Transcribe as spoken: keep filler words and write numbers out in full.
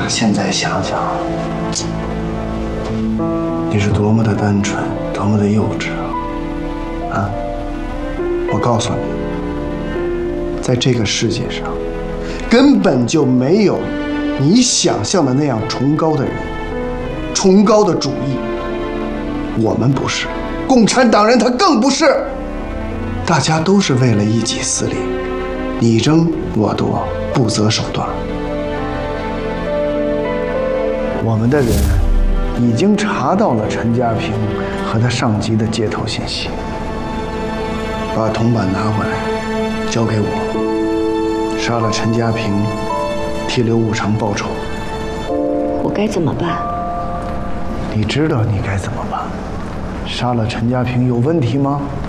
现在想想，你是多么的单纯，多么的幼稚啊！啊，我告诉你，在这个世界上，根本就没有你想象的那样崇高的人，崇高的主义。我们不是，共产党人他更不是。大家都是为了一己私利，你争我夺，不择手段。我们的人已经查到了陈家平和他上级的接头信息，把铜板拿回来，交给我，杀了陈家平，替刘武长报仇。 我该怎么办？ 你知道你该怎么办？杀了陈家平有问题吗？